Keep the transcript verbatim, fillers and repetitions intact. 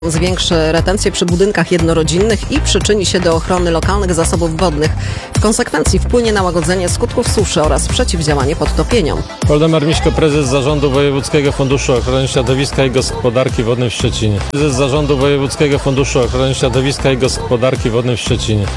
Zwiększy retencję przy budynkach jednorodzinnych i przyczyni się do ochrony lokalnych zasobów wodnych. W konsekwencji wpłynie na łagodzenie skutków suszy oraz przeciwdziałanie podtopieniom. Waldemar Miśko, prezes Zarządu Wojewódzkiego Funduszu Ochrony Środowiska i Gospodarki Wodnej w Szczecinie. Prezes Zarządu Wojewódzkiego Funduszu Ochrony Środowiska i Gospodarki Wodnej w Szczecinie.